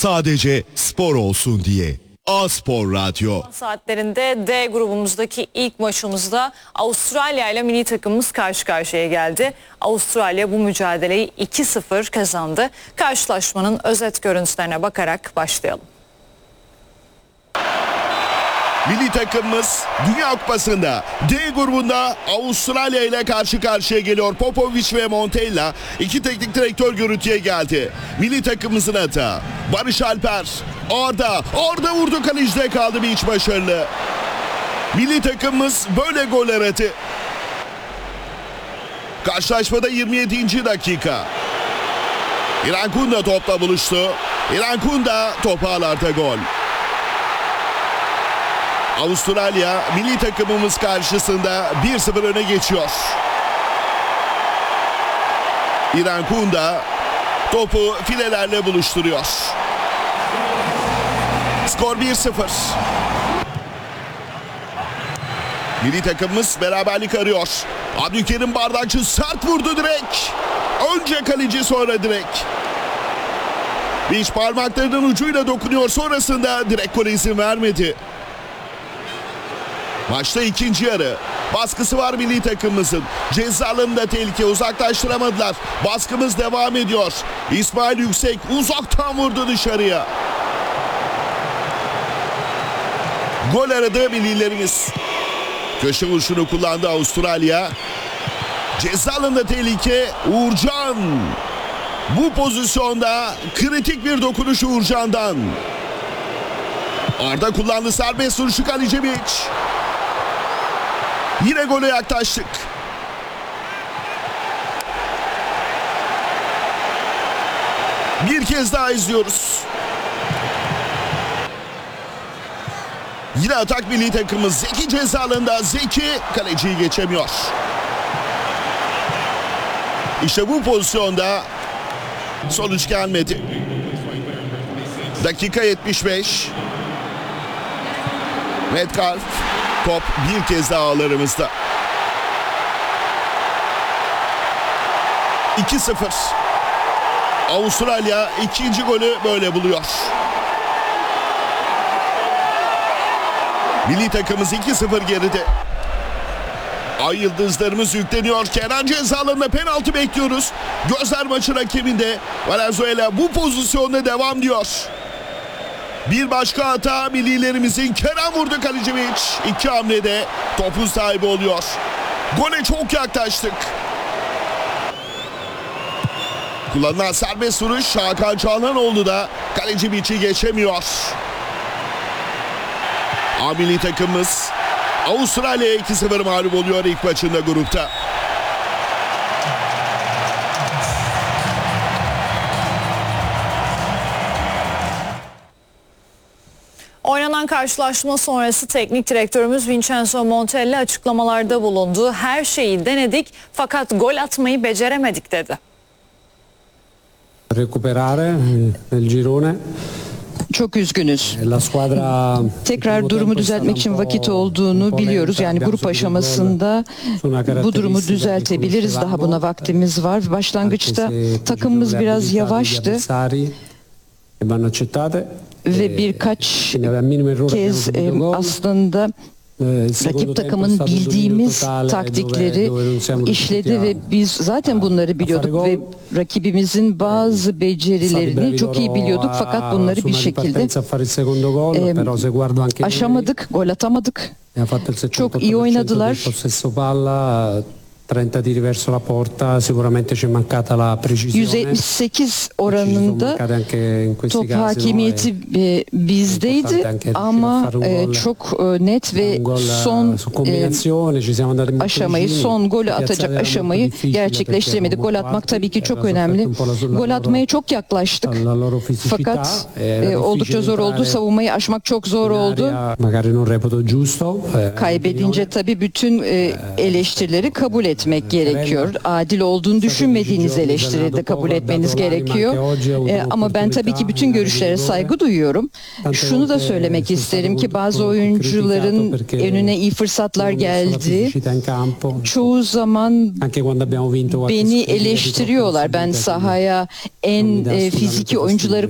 Sadece spor olsun diye. A-Spor Radyo. Saatlerinde D grubumuzdaki ilk maçımızda Avustralya ile milli takımımız karşı karşıya geldi. Avustralya bu mücadeleyi 2-0 kazandı. Karşılaşmanın özet görüntülerine bakarak başlayalım. Milli takımımız Dünya Kupası'nda D grubunda Avustralya ile karşı karşıya geliyor. Popovic ve Montella iki teknik direktör görüntüye geldi. Milli takımımızın hata. Barış Alper, Arda vurdu, kalecide kaldı, bir iç başarılı. Milli takımımız böyle gol aradı. Karşılaşmada 27. dakika. İrfan Kunda topla buluştu. İrfan Kunda topu ağlarda, gol. Avustralya milli takımımız karşısında 1-0 öne geçiyor. İrfan Kunda topu filelerle buluşturuyor. Skor 1-0. Milli takımımız beraberlik arıyor. Abdülkerim Bardakçı sert vurdu direkt. Önce kaleci, sonra direkt. Hiç parmaklarının ucuyla dokunuyor, sonrasında direkt gole izin vermedi. Maçta ikinci yarı. Baskısı var milli takımımızın. Ceza alanında tehlike, uzaklaştıramadılar. Baskımız devam ediyor. İsmail Yüksek uzaktan vurdu dışarıya. Gol aradı millilerimiz. Köşe vuruşunu kullandı Avustralya. Ceza alanında tehlike, Uğurcan. Bu pozisyonda kritik bir dokunuş Uğurcan'dan. Arda kullandı serbest vuruşu, Kalicevic. Yine gole yaklaştık. Bir kez daha izliyoruz. Yine atak milli takımımız. Zeki ceza alanında. Zeki kaleciyi geçemiyor. İşte bu pozisyonda sonuç gelmedi. Dakika 75. Metcalf. Top bir kez daha ağlarımızda. 2-0. Avustralya ikinci golü böyle buluyor. Milli takımımız 2-0 geride. Ay yıldızlarımız yükleniyor. Kenan ceza alanında penaltı bekliyoruz. Gözler maçın hakeminde. Valenzuela bu pozisyonda devam diyor. Bir başka hata millilerimizin. Kerem vurdu, Kalicevic. İki hamlede topun sahibi oluyor. Gole çok yaklaştık. Kullanılan serbest vuruş. Hakan Çalhanoğlu da Kalecivic'i geçemiyor. A milli takımımız Avustralya'ya 2-0 mağlup oluyor ilk maçında grupta. Oynanan karşılaşma sonrası teknik direktörümüz Vincenzo Montella açıklamalarda bulundu. Her şeyi denedik fakat gol atmayı beceremedik dedi. Recuperare nel girone. Çok üzgünüz. Tekrar durumu düzeltmek için vakit olduğunu biliyoruz. Yani grup aşamasında bu durumu düzeltebiliriz. Daha buna vaktimiz var. Başlangıçta takımımız biraz yavaştı. Ve birkaç kez aslında rakip takımın bildiğimiz taktikleri işledi ve biz zaten bunları biliyorduk ve rakibimizin bazı becerilerini çok iyi biliyorduk fakat bunları bir şekilde aşamadık, gol atamadık. Çok iyi oynadılar. 30 tiri verso la porta, sicuramente ci è mancata la precisione. %78 oranında top hakimiyeti bizdeydi ama çok net ve son aşamayı, son golü atacak aşamayı gerçekleştiremedik. Gol atmak tabii ki çok önemli. Gol atmaya çok yaklaştık fakat oldukça zor oldu. Savunmayı aşmak çok zor oldu. Kaybedince tabii bütün eleştirileri kabul etmek gerekiyor. Adil olduğunu düşünmediğiniz eleştiriyi de kabul etmeniz gerekiyor. Ama ben tabii ki bütün görüşlere saygı duyuyorum. Şunu da söylemek isterim ki bazı oyuncuların önüne iyi fırsatlar geldi. Çoğu zaman beni eleştiriyorlar. Ben sahaya en fiziki oyuncuları